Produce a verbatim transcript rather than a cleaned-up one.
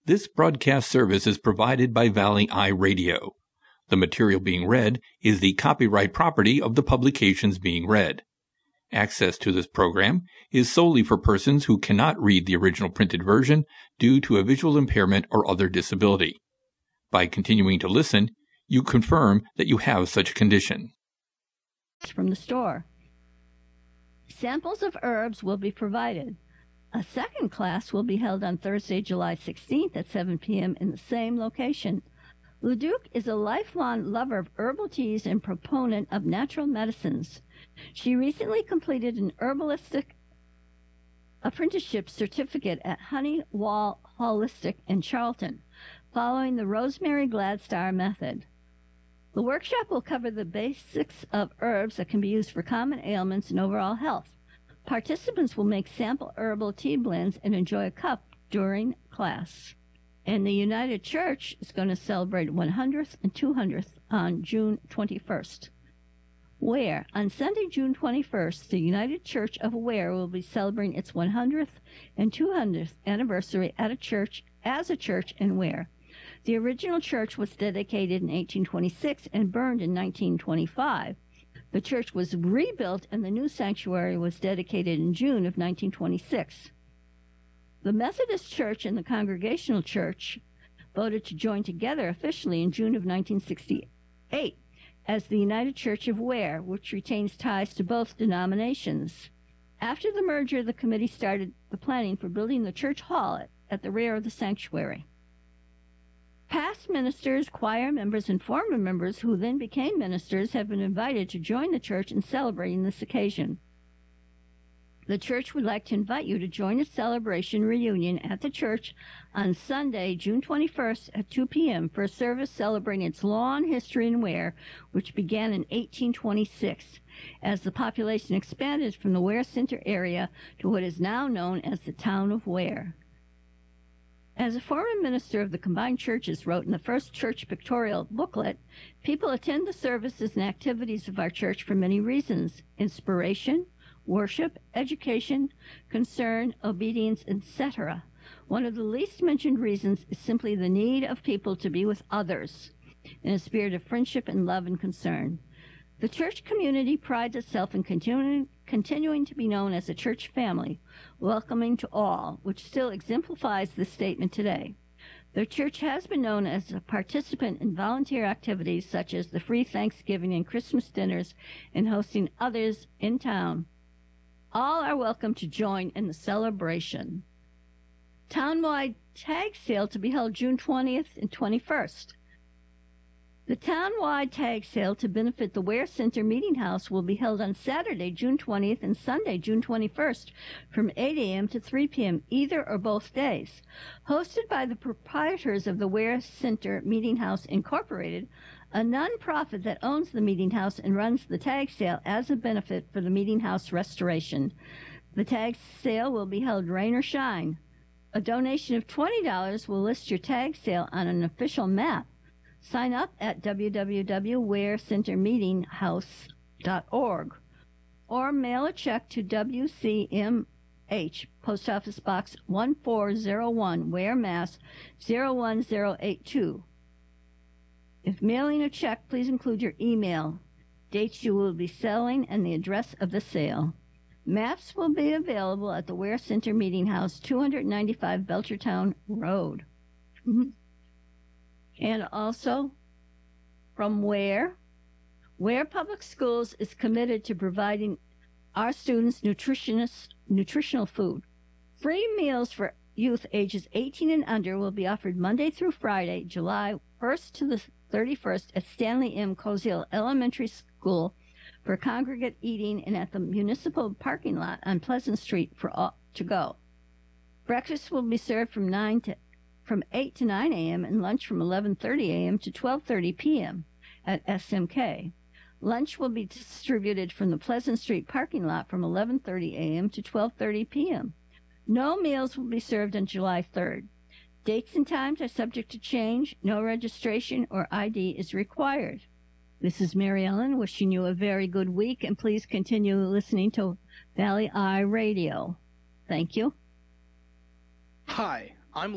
This broadcast service is provided by Valley Eye Radio. The material being read is the copyright property of the publications being read. Access to this program is solely for persons who cannot read the original printed version due to a visual impairment or other disability. By continuing to listen, you confirm that you have such a condition. From the store. Samples of herbs will be provided. A second class will be held on Thursday, July sixteenth at seven p.m. in the same location. Leduc is a lifelong lover of herbal teas and proponent of natural medicines. She recently completed an herbalistic apprenticeship certificate at Honeywell Holistic in Charlton, following the Rosemary Gladstar method. The workshop will cover the basics of herbs that can be used for common ailments and overall health. Participants will make sample herbal tea blends and enjoy a cup during class. And the United Church is going to celebrate one hundredth and two hundredth on June twenty-first. Ware. On Sunday, June twenty-first, the United Church of Ware will be celebrating its one hundredth and two hundredth anniversary at a church as a church in Ware. The original church was dedicated in eighteen twenty-six and burned in nineteen twenty-five. The church was rebuilt and the new sanctuary was dedicated in June of nineteen twenty-six. The Methodist Church and the Congregational Church voted to join together officially in June of nineteen sixty-eight as the United Church of Ware, which retains ties to both denominations. After the merger, the committee started the planning for building the church hall at, at the rear of the sanctuary. Past ministers, choir members, and former members who then became ministers have been invited to join the church in celebrating this occasion. The church would like to invite you to join its celebration reunion at the church on Sunday, June twenty-first at two p.m. for a service celebrating its long history in Ware, which began in eighteen twenty-six, as the population expanded from the Ware Center area to what is now known as the town of Ware. As a former minister of the Combined Churches wrote in the first church pictorial booklet, people attend the services and activities of our church for many reasons: inspiration, worship, education, concern, obedience, et cetera. One of the least mentioned reasons is simply the need of people to be with others in a spirit of friendship and love and concern. The church community prides itself in continuing, continuing to be known as a church family, welcoming to all, which still exemplifies this statement today. The church has been known as a participant in volunteer activities such as the free Thanksgiving and Christmas dinners and hosting others in town. All are welcome to join in the celebration. Townwide tag sale to be held June twentieth and twenty-first. The townwide tag sale to benefit the Ware Center Meeting House will be held on Saturday, June twentieth and Sunday, June twenty-first from eight a.m. to three p.m., either or both days. Hosted by the proprietors of the Ware Center Meeting House Incorporated, a nonprofit that owns the Meeting House and runs the tag sale as a benefit for the Meeting House restoration. The tag sale will be held rain or shine. A donation of twenty dollars will list your tag sale on an official map. Sign up at w w w dot ware center meeting house dot org or mail a check to W C M H, Post Office Box one four zero one, Ware, Mass. zero one zero eight two. If mailing a check, please include your email, dates you will be selling, and the address of the sale. Maps will be available at the Ware Center Meeting House, two ninety-five Belchertown Road. Mm-hmm. And also, from Ware, Ware Public Schools is committed to providing our students nutritionist, nutritional food. Free meals for youth ages eighteen and under will be offered Monday through Friday, July first to the thirty-first at Stanley M. Koziel Elementary School for congregate eating and at the municipal parking lot on Pleasant Street for all to go. Breakfast will be served from nine to from eight to nine a.m. and lunch from eleven thirty a.m. to twelve thirty p.m. at S M K. Lunch will be distributed from the Pleasant Street parking lot from eleven thirty a.m. to twelve thirty p.m. No meals will be served on July third. Dates and times are subject to change. No registration or I D is required. This is Mary Ellen wishing you a very good week, and please continue listening to Valley Eye Radio. Thank you. Hi,